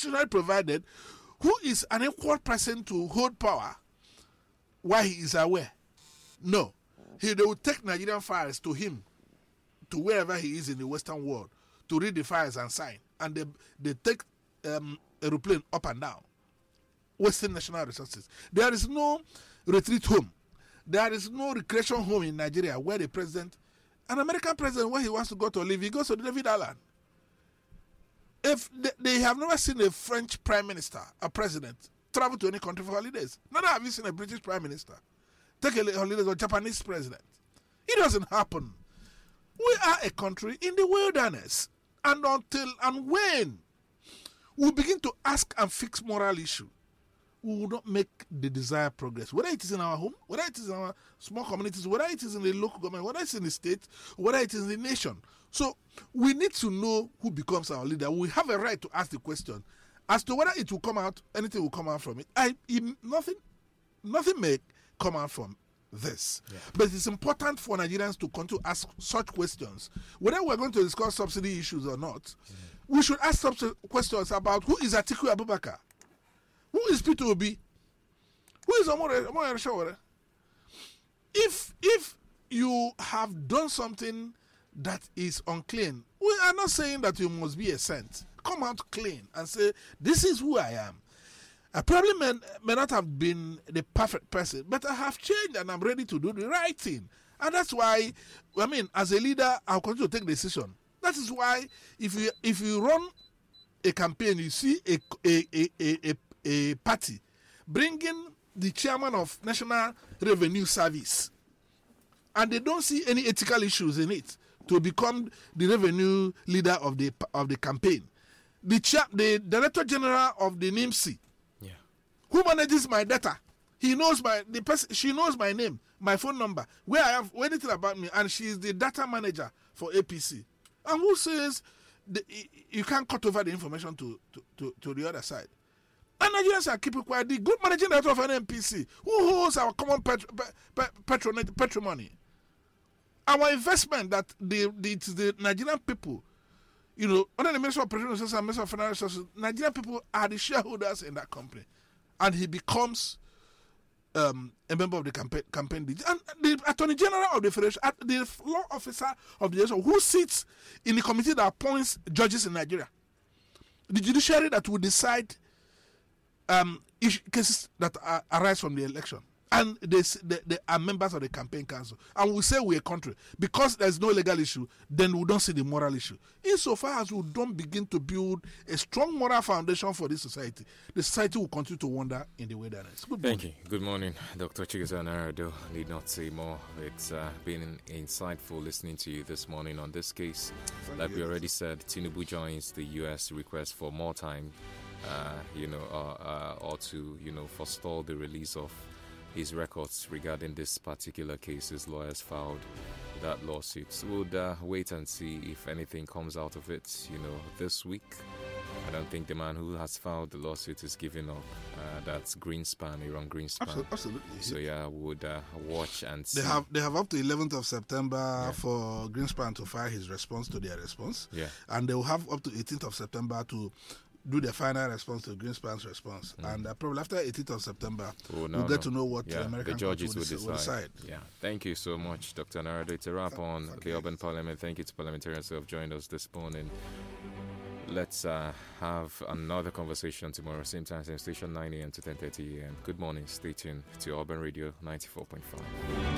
constitutionally provided, who is an equal person to hold power while he is aware? No. They will take Nigerian files to him, to wherever he is in the Western world, to read the files and sign. And they take aeroplane up and down, wasting national resources. There is no retreat home. There is no recreation home in Nigeria where the president, an American president, when he wants to go to live, he goes to David Island. If they have never seen a French prime minister, a president, travel to any country for holidays. Neither have you seen a British prime minister take a holiday or Japanese president. It doesn't happen. We are a country in the wilderness. And until and when we begin to ask and fix moral issue, we will not make the desired progress. Whether it is in our home, whether it is in our small communities, whether it is in the local government, whether it's in the state, whether it is in the nation. So we need to know who becomes our leader. We have a right to ask the question as to whether it will come out, anything will come out from it. Nothing may come out from this. Yeah. But it's important for Nigerians to continue to ask such questions. Whether we're going to discuss subsidy issues or not, we should ask questions about who is Atiku Abubakar, who is Peter Obi, who is Omore Shawara. If you have done something that is unclean, we are not saying that you must be a saint. Come out clean and say, this is who I am. I probably may not have been the perfect person, but I have changed and I'm ready to do the right thing. And that's why, as a leader, I'll continue to take decision. That is why if you run a campaign, you see a party bringing the chairman of National Revenue Service, and they don't see any ethical issues in it to become the revenue leader of the campaign. The Director General of the NIMC, who manages my data, she knows my name, my phone number, where I am, anything about me, and she is the data manager for APC. And who says you can't cut over the information to the other side? And Nigerians are keeping quiet. The group managing director of an NPC, who holds our common patrimony, our investment that the Nigerian people, under the Ministry of Petroleum Resources and Ministry of Financial Resources, Nigerian people are the shareholders in that company. And he becomes a member of the campaign. And the Attorney General of the Federation, the law officer of the nation, who sits in the committee that appoints judges in Nigeria, the judiciary that will decide cases that arise from the election. And they are members of the campaign council. And we say we're a country. Because there's no legal issue, then we don't see the moral issue. Insofar as we don't begin to build a strong moral foundation for this society, the society will continue to wander in the wilderness. Thank you. Good morning, Dr. Chigozie Onario. Need not say more. It's been insightful listening to you this morning on this case. Like we already said, Tinubu joins the U.S. request for more time, or to, forestall the release of his records regarding this particular case. His lawyers filed that lawsuit. So we'll wait and see if anything comes out of it, this week. I don't think the man who has filed the lawsuit is giving up. That's Greenspan, Aaron Greenspan. Absolutely. So would watch and see. They have up to 11th of September for Greenspan to file his response to their response. Yeah. And they will have up to 18th of September to do the final response to Greenspan's response. And probably after 18th of September, we'll get to know what the American judges will decide. Yeah. Thank you so much, Dr. Onario. It's a wrap on the Urban Parliament. Thank you to parliamentarians who have joined us this morning. Let's have another conversation tomorrow, same time, same station, 9 a.m. to 10:30 a.m. Good morning. Stay tuned to Urban Radio 94.5.